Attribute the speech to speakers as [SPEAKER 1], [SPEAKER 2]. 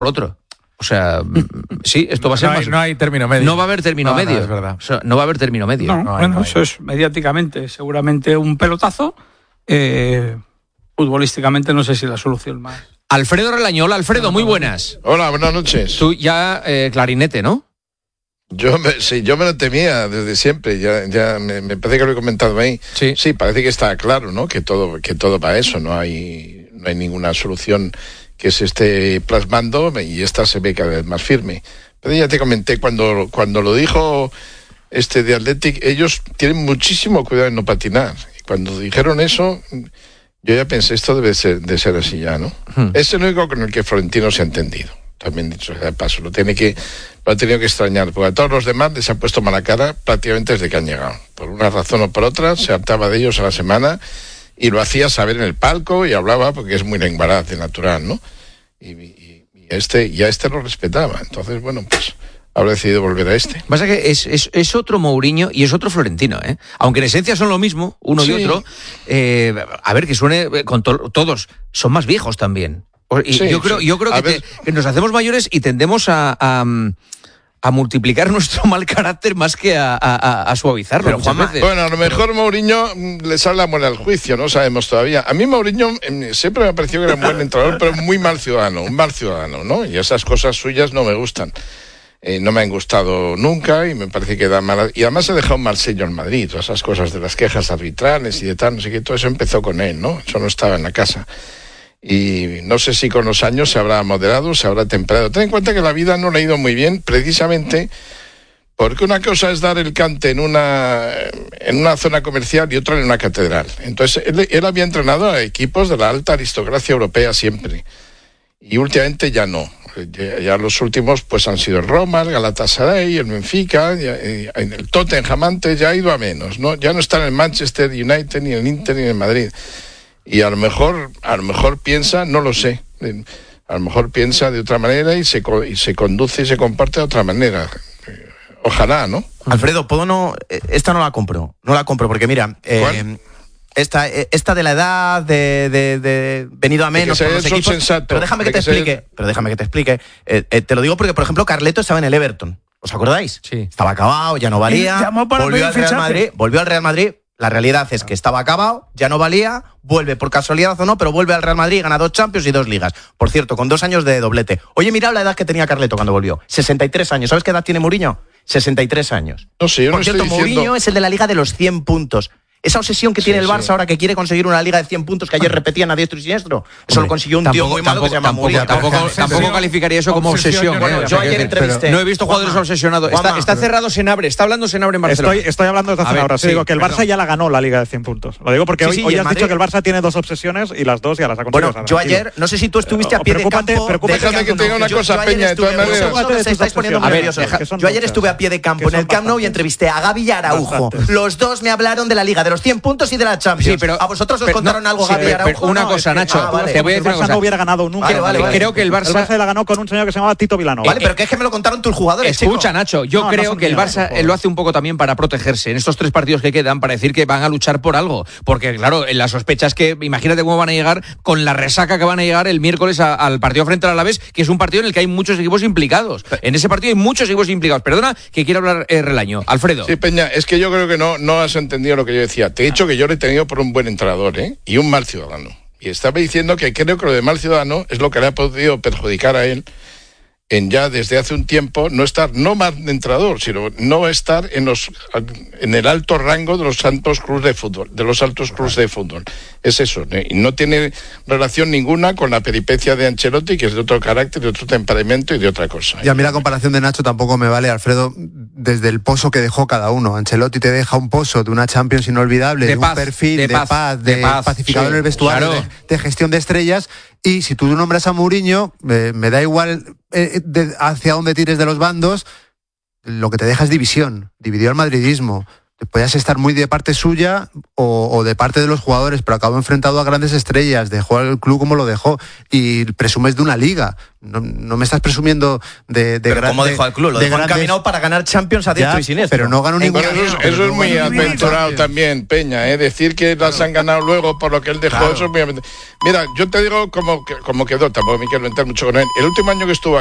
[SPEAKER 1] otro. O sea, sí, esto va a ser más...
[SPEAKER 2] No hay término medio.
[SPEAKER 1] No va a haber término medio.
[SPEAKER 2] No, es verdad.
[SPEAKER 1] O sea, no va a haber término medio.
[SPEAKER 3] No, eso es mediáticamente seguramente un pelotazo. Futbolísticamente no sé si la solución más.
[SPEAKER 1] Alfredo Relaño. Hola, Alfredo, muy buenas.
[SPEAKER 4] Hola, buenas noches.
[SPEAKER 1] Tú ya clarinete, ¿no?
[SPEAKER 4] Yo me lo temía desde siempre, ya me parece que lo he comentado ahí. Sí, parece que está claro, ¿no? Que todo va a eso, no hay ninguna solución que se esté plasmando y esta se ve cada vez más firme. Pero ya te comenté, cuando lo dijo de Athletic, ellos tienen muchísimo cuidado en no patinar. Y cuando dijeron eso, yo ya pensé, esto debe de ser así ya, ¿no? Es el único con el que Florentino se ha entendido. También dicho de paso, lo ha tenido que extrañar, porque a todos los demás les ha puesto mala cara prácticamente desde que han llegado. Por una razón o por otra, se hartaba de ellos a la semana y lo hacía saber en el palco y hablaba, porque es muy lenguaraz de natural, ¿no? Y a este lo respetaba. Entonces, bueno, pues habrá decidido volver a este.
[SPEAKER 1] Pasa que es otro Mourinho y es otro Florentino, ¿eh? Aunque en esencia son lo mismo, uno y otro. A ver, que suene con todos, son más viejos también. Y yo creo que nos hacemos mayores y tendemos a multiplicar nuestro mal carácter más que a suavizarlo. Pero, muchas veces.
[SPEAKER 4] Bueno, a lo mejor Mourinho le sale la muela al juicio, no sabemos todavía. A mí Mourinho siempre me ha parecido que era un buen entrenador, pero muy un mal ciudadano, ¿no? Y esas cosas suyas no me gustan. No me han gustado nunca y me parece que da mal. Y además ha dejado un mal sello en Madrid, todas esas cosas de las quejas arbitrales y de tal, no sé qué, todo eso empezó con él, ¿no? Eso no estaba en la casa. Y no sé si con los años se habrá moderado, se habrá temperado. Ten en cuenta que la vida no le ha ido muy bien, precisamente porque una cosa es dar el cante en una zona comercial y otra en una catedral. Entonces, él había entrenado a equipos de la alta aristocracia europea siempre. Y últimamente ya no. Ya los últimos pues han sido el Roma, el Galatasaray, el Benfica, en el Tottenham antes ya ha ido a menos, ¿no? Ya no está en el Manchester United, ni en el Inter, ni en el Madrid. Y a lo mejor piensa, no lo sé, a lo mejor piensa de otra manera y se conduce y se comporta de otra manera. Ojalá, ¿no?
[SPEAKER 5] Alfredo, esta no la compro porque mira, esta de la edad de venido a menos por los equipos,
[SPEAKER 4] sensato,
[SPEAKER 5] pero déjame que te explique. Te lo digo porque, por ejemplo, Carleto estaba en el Everton, ¿os acordáis?
[SPEAKER 1] Sí.
[SPEAKER 5] Estaba acabado, ya no valía, volvió al Real Madrid. La realidad es que estaba acabado, ya no valía, vuelve por casualidad o no, pero vuelve al Real Madrid, gana 2 Champions y 2 Ligas. Por cierto, con 2 años de doblete. Oye, mirad la edad que tenía Carleto cuando volvió. 63 años. ¿Sabes qué edad tiene Mourinho? 63 años.
[SPEAKER 4] No sé, yo
[SPEAKER 5] por cierto, Mourinho es el de la Liga de los 100 puntos. Esa obsesión que tiene el Barça ahora que quiere conseguir una liga de 100 puntos que ayer repetían a diestro y siniestro. Eso lo consiguió un tío muy malo que se llama Mourinho.
[SPEAKER 1] Tampoco calificaría eso como obsesión.
[SPEAKER 5] Yo ayer entrevisté.
[SPEAKER 1] No he visto jugadores obsesionados. Está cerrado Senabre. Está hablando Senabre en Barcelona.
[SPEAKER 6] Estoy hablando desde hace una hora. Sí, digo que el Barça ya la ganó la liga de 100 puntos. Lo digo porque hoy has dicho que el Barça tiene 2 obsesiones y las 2 ya las ha conseguido.
[SPEAKER 5] Bueno, yo ayer, no sé si tú estuviste a pie de campo.
[SPEAKER 4] Déjame que tenga una cosa, Peña, de todas maneras.
[SPEAKER 5] Yo ayer estuve a pie de campo en el Camp Nou y entrevisté a Gavi y a Araujo. Los dos me hablaron de la liga de los 100 puntos y de la Champions.
[SPEAKER 1] Sí, pero,
[SPEAKER 5] ¿a vosotros os contaron algo, Gavi y Araujo?
[SPEAKER 1] Una cosa, Nacho, te voy a decir una cosa.
[SPEAKER 6] No hubiera ganado nunca.
[SPEAKER 1] Creo que el Barça
[SPEAKER 6] la ganó con un señor que se llamaba Tito Vilanova.
[SPEAKER 5] Vale, pero que es que me lo contaron tus jugadores.
[SPEAKER 1] Escucha, Nacho, yo creo que el Barça lo hace un poco también para protegerse en estos 3 partidos que quedan, para decir que van a luchar por algo. Porque, claro, la sospecha es que, imagínate cómo van a llegar con la resaca que van a llegar el miércoles al partido frente al Alavés, que es un partido en el que hay muchos equipos implicados. En ese partido hay muchos equipos implicados. Perdona que quiero hablar Relaño. Alfredo.
[SPEAKER 4] Sí, Peña, es que yo creo que no has entendido lo que yo decía. Te he dicho que yo lo he tenido por un buen entrenador, y un mal ciudadano. Y estaba diciendo que creo que lo de mal ciudadano es lo que le ha podido perjudicar a él en ya desde hace un tiempo no mal entrenador, sino no estar en el alto rango de los altos clubes de fútbol. Es eso, y no tiene relación ninguna con la peripecia de Ancelotti, que es de otro carácter, de otro temperamento y de otra cosa.
[SPEAKER 7] Y a mí la comparación de Nacho tampoco me vale, Alfredo, desde el pozo que dejó cada uno. Ancelotti te deja un pozo de una Champions inolvidable, de un perfil de paz, de pacificador en el vestuario, claro, de gestión de estrellas. Y si tú nombras a Mourinho, me da igual hacia dónde tires de los bandos, lo que te deja es división. Dividió al madridismo, podías estar muy de parte suya o de parte de los jugadores, pero acabó enfrentado a grandes estrellas, dejó al club como lo dejó y presumes de una liga. No me estás presumiendo de
[SPEAKER 5] pero ¿cómo dejó al club? Lo dejó encaminado para ganar Champions a diestro y siniestro.
[SPEAKER 7] Pero no ganó ningún.
[SPEAKER 4] Eso es muy aventurado también, Peña, decir que las han ganado luego por lo que él dejó, eso es muy aventurado. Mira, yo te digo cómo quedó, tampoco me quiero meter mucho con él. El último año que estuvo